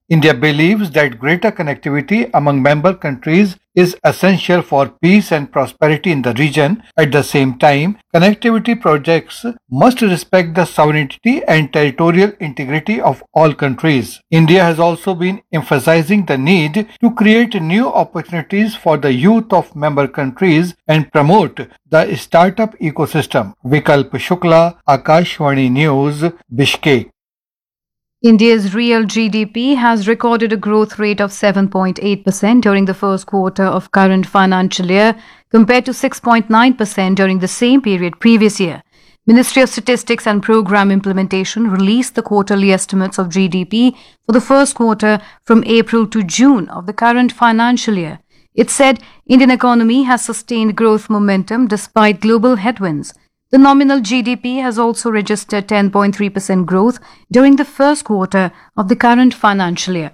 India believes that greater connectivity among member countries is essential for peace and prosperity in the region. At the same time, connectivity projects must respect the sovereignty and territorial integrity of all countries. India has also been emphasizing the need to create new opportunities for the youth of member countries and promote the startup ecosystem. Vikalp Shukla, Akashvani News, Bishkek. India's real GDP has recorded a growth rate of 7.8% during the first quarter of current financial year compared to 6.9% during the same period previous year. Ministry of Statistics and Program Implementation released the quarterly estimates of GDP for the first quarter from April to June of the current financial year. It said Indian economy has sustained growth momentum despite global headwinds. The nominal GDP has also registered 10.3% growth during the first quarter of the current financial year.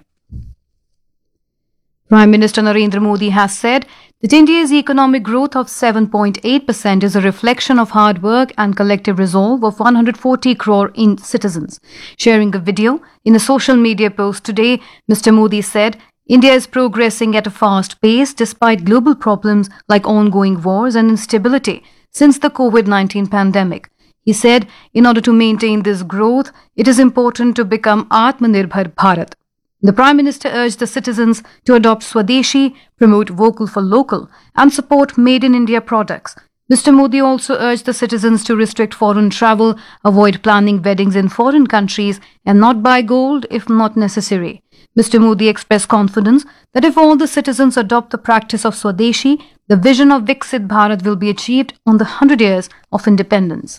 Prime Minister Narendra Modi has said that India's economic growth of 7.8% is a reflection of hard work and collective resolve of 140 crore citizens. Sharing a video in a social media post today, Mr. Modi said, India is progressing at a fast pace despite global problems like ongoing wars and instability since the COVID-19 pandemic. He said, in order to maintain this growth, it is important to become Atmanirbhar Bharat. The Prime Minister urged the citizens to adopt Swadeshi, promote vocal for local, and support Made in India products. Mr. Modi also urged the citizens to restrict foreign travel, avoid planning weddings in foreign countries, and not buy gold if not necessary. Mr. Modi expressed confidence that if all the citizens adopt the practice of Swadeshi, the vision of Viksit Bharat will be achieved on the 100 years of independence.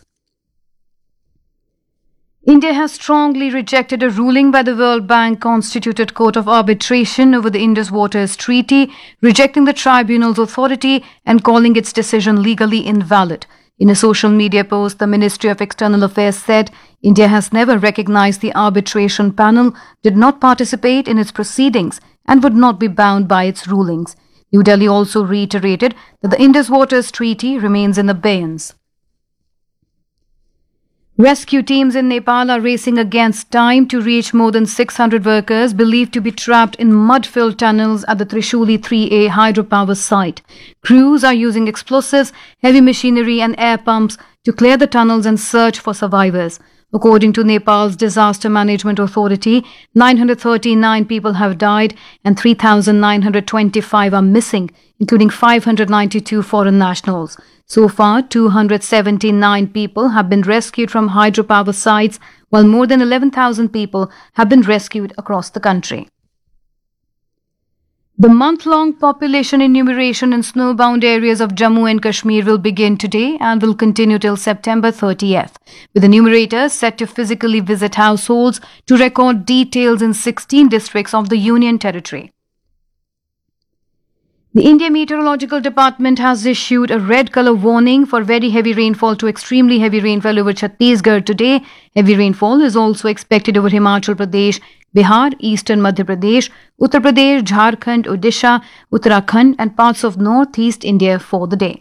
India has strongly rejected a ruling by the World Bank Constituted Court of Arbitration over the Indus Waters Treaty, rejecting the tribunal's authority and calling its decision legally invalid. In a social media post, the Ministry of External Affairs said India has never recognized the arbitration panel, did not participate in its proceedings, and would not be bound by its rulings. New Delhi also reiterated that the Indus Waters Treaty remains in abeyance. Rescue teams in Nepal are racing against time to reach more than 600 workers believed to be trapped in mud-filled tunnels at the Trishuli 3A hydropower site. Crews are using explosives, heavy machinery and air pumps to clear the tunnels and search for survivors. According to Nepal's Disaster Management Authority, 939 people have died and 3,925 are missing, including 592 foreign nationals. So far, 279 people have been rescued from hydropower sites, while more than 11,000 people have been rescued across the country. The month-long population enumeration in snowbound areas of Jammu and Kashmir will begin today and will continue till September 30th, with enumerators set to physically visit households to record details in 16 districts of the Union Territory. The India Meteorological Department has issued a red color warning for very heavy rainfall to extremely heavy rainfall over Chhattisgarh today. Heavy rainfall is also expected over Himachal Pradesh, Bihar, eastern Madhya Pradesh, Uttar Pradesh, Jharkhand, Odisha, Uttarakhand and parts of northeast India for the day.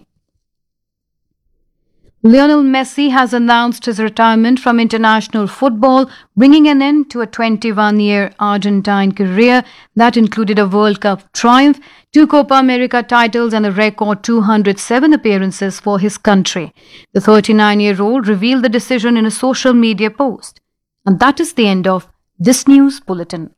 Lionel Messi has announced his retirement from international football, bringing an end to a 21-year Argentine career that included a World Cup triumph, 2 Copa America titles and a record 207 appearances for his country. The 39-year-old revealed the decision in a social media post. And that is the end of this news bulletin.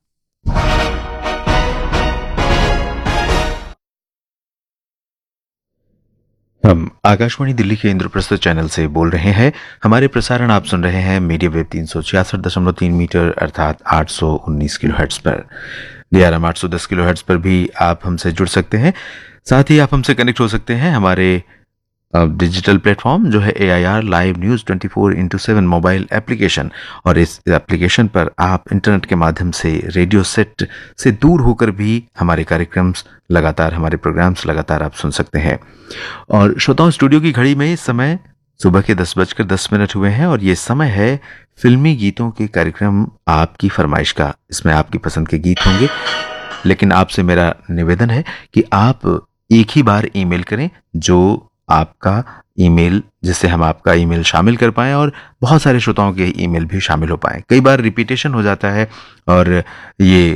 हम आकाशवाणी दिल्ली के Indraprastha channel से बोल रहे हैं। हमारे प्रसारण आप सुन रहे हैं मीडियम वेव 366.3 मीटर अर्थात 819 किलोहर्ट्ज पर। DRM 810 किलोहर्ट्ज पर भी आप हमसे जुड़ सकते हैं। साथ ही आप हमसे कनेक्ट हो सकते हैं हमारे डिजिटल प्लेटफॉर्म जो है AIR live news 24/7 mobile application, और इस एप्लीकेशन पर आप इंटरनेट के माध्यम से रेडियो सेट से दूर होकर भी हमारे हमारे प्रोग्राम्स लगातार आप सुन सकते हैं। और श्रोताओं, स्टूडियो की घड़ी में इस समय सुबह के 10:10 हुए हैं और ये समय है फिल्मी गीतों के कार्यक्रम आपकी फरमाइश का। इसमें आपकी पसंद के गीत होंगे, लेकिन आपसे मेरा निवेदन है कि आप एक ही बार ईमेल करें जो आपका ईमेल, जिससे हम आपका ईमेल शामिल कर पाएं और बहुत सारे श्रोताओं के ईमेल भी शामिल हो पाएं। कई बार रिपीटेशन हो जाता है और ये